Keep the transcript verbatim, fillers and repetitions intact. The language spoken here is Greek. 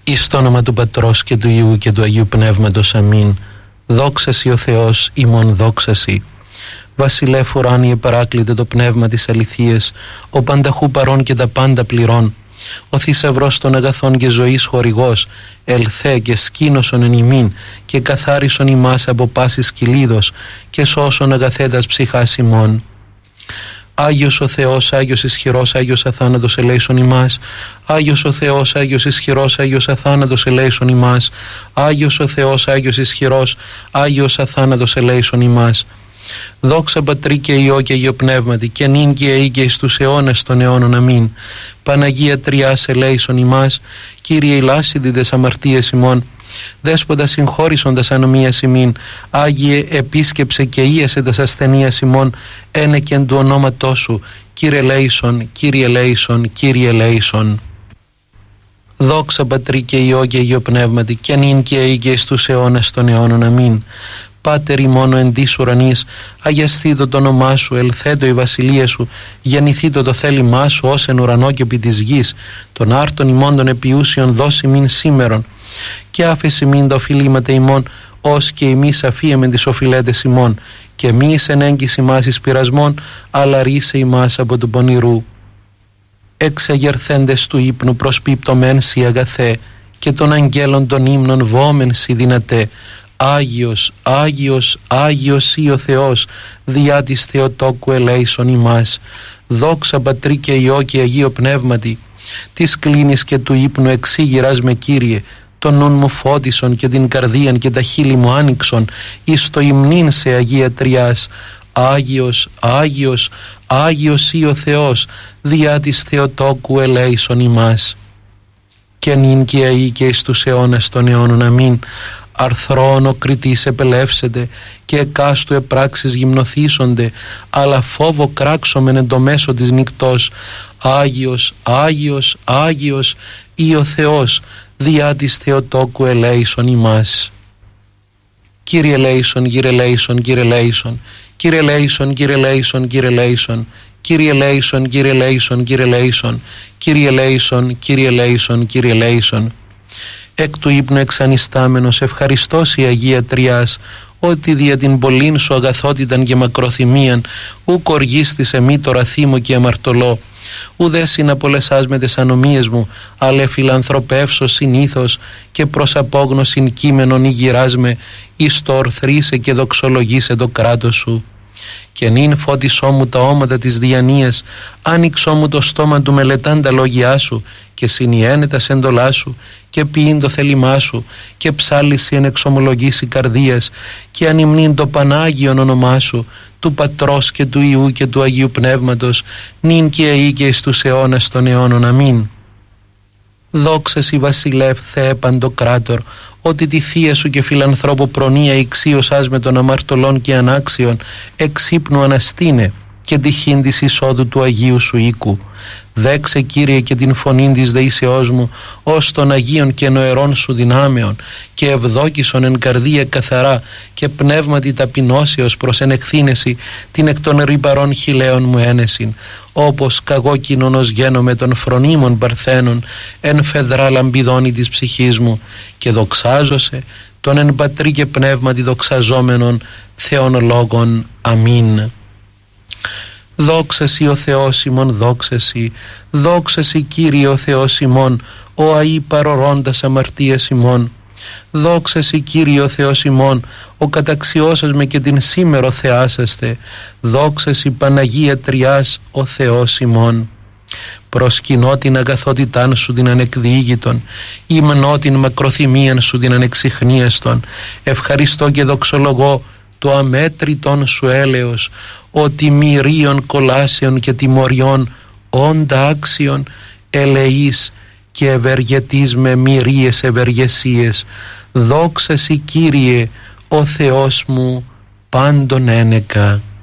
Εις το όνομα του Πατρός και του Υιού και του Αγίου Πνεύματος. Αμήν. Δόξα σοι ο Θεός, ημών δόξα σοι. Βασιλεύ ουράνιε παράκλητε το πνεύμα της αληθείας, ο πανταχού παρών και τα πάντα πληρών. Ο θησαυρός των αγαθών και ζωής χορηγός, ελθέ και σκήνωσον εν ημίν και καθάρισον ημάς από πάσης κυλίδος και σώσον αγαθέτας ψυχάς ημών. Άγιος ο Θεός, Άγιος ισχυρός, Άγιος αθάνατος ελέησον ημάς. Άγιος ο Θεός, Άγιος ισχυρός, Άγιος αθάνατος ελέησον ημάς. Άγιος ο Θεός, Άγιος ισχυρός, Άγιος αθάνατος ελέησον ημάς. Δόξα Πατρί και Υιό και Αγίο Πνεύματι, και νυν και αεί και εις τους αιώνας των αιώνων. Αμήν. Παναγία Τριάς ελέησον ημάς. Κύριε ηλάσιδη τες αμαρτίες ημών, Δέσποτα συγχώρησοντας ανομίας ημίν, Άγιε επίσκεψε και ίεσε τας ασθενείας ημών, ένεκεν του ονόματός σου, Κύριε ελέησον, Κύριε ελέησον, Κύριε ελέησον. Δόξα Πατρί και Υιό και Αγίο Πνεύματι, και νυν και αεί και εις τους αιώνας των αιώνων. Αμήν. Πάτερ ημών εν της ουρανής, αγιασθήτω το όνομά σου, ελθέτω η βασιλεία σου, γεννηθήτω το θέλημά σου ως εν ουρανό και επί της γης, των άρτων ημών των επιούσιων δώσει μην σήμερον, και άφεση μην τα οφειλήματα ημών, ως και εμείς αφίεμεν τις οφειλέτες ημών, και μη εις εν έγκυση μας εις πειρασμών, αλλά ρίσε ημάς από του πονηρού. Εξαγερθέντες του ύπνου προσπίπτωμεν σοι αγαθέ, και των αγγέλων των ύμνων βόμεν σοι δυνατέ. Άγιος, Άγιος, Άγιος ή ο Θεός, διά της Θεοτόκου ελέησον ημάς. Δόξα Πατρί και Υιό και Αγίο Πνεύματι, της κλίνης και του ύπνου εξήγηρας με Κύριε, τον νουν μου φώτισον και την καρδίαν και τα χείλη μου άνοιξον, εις το υμνήν σε Αγία Τριάς. Άγιος, Άγιος, Άγιος ή ο Θεός, διά της Θεοτόκου ελέησον ημάς. Και νυν και αεί και εις τους αιώνας των αιώνων. Αμήν. Αρθρόν ο κριτής επελεύσεται, και εκάστου επράξεις γυμνοθήσονται, αλλά φόβο κράξομεν εν το μέσο της νυκτός. Άγιος, Άγιος, Άγιος ή ο Θεός, διά της Θεοτόκου ελέησον ημάς. Κύριε ελέησον, Κύριε ελέησον, Κύριε ελέησον, Κύριε ελέησον, Κύριε ελέησον, Κύριε ελέησον, Κύριε ελέησον, Κύριε ελέησον, Κύριε ελέησον, Κύριε ελέησον, Κύριε ελέησον, Κύριε ελέησον. Εκ του ύπνου εξανιστάμενος ευχαριστώς η Αγία Τριάς, ότι δια την πολλήν σου αγαθότηταν και μακροθυμίαν ουκ οργίστησε μη το ραθήμο και αμαρτωλό, ουδέ συναπολεσάς με τες ανομίες μου, αλλά φιλανθρωπεύσω συνήθως και προς απόγνωσιν κείμενον ηγυράς με, εις το ορθρίσε και δοξολογήσε το κράτος σου. Και νυν φώτισό μου τα όματα της διανοίας, άνοιξό μου το στόμα του μελετάν τα λόγια σου, και συνιένε τα σέντολά σου, και ποιήν το θέλημά σου, και ψάλιση εν εξομολογήσει καρδίας, και ανυμνήν το Πανάγιον όνομά σου, του Πατρός και του Υιού και του Αγίου Πνεύματος, νυν και αεί και εις τους αιώνας των αιώνων. Αμήν. Δόξα σοι Βασιλεύ Θεέ Παντοκράτορ, ότι τη θεία σου και φιλανθρώπο προνοία ηξίωσας με των αμαρτωλών και ανάξιων, εξ ύπνου αναστήνε, και τυχήν της εισόδου του Αγίου σου οίκου. Δέξε Κύριε και την φωνήν της δεήσεώς μου, ως των Αγίων και νοερών σου δυνάμεων, και ευδόκησον εν καρδία καθαρά και πνεύματι ταπεινώσεως προς εν εκθήνεση την εκ των ρυπαρών χιλέων μου ένεσιν, όπως καγόκινον ως γένομαι των φρονίμων παρθένων εν φεδρά λαμπιδόνη της ψυχής μου, και δοξάζωσε τον εν Πατρί και πνεύματι δοξαζόμενον Θεόν λόγων. Αμήν. Δόξα σοι ο Θεός ημών, δόξα σοι, δόξα σοι Κύριε ο Θεός ημών, ο αεί παρορώντας αμαρτίας ημών. Δόξα σοι Κύριε ο Θεός ημών, ο καταξιώσας με και την σήμερο θεάσαστε. Δόξα σοι Παναγία Τριάς ο Θεός ημών. Προσκυνώ την αγαθότητάν σου την ανεκδιήγητον, υμνώ την μακροθυμίαν σου την ανεξιχνίαστον, ευχαριστώ και δοξολογώ το αμέτρητον σου έλεος, ότι μυρίων κολάσεων και τιμωριών όντα άξιον ελεείς και ευεργετείς με μυρίες ευεργεσίες. Δόξα σοι Κύριε ο Θεός μου πάντων ένεκα.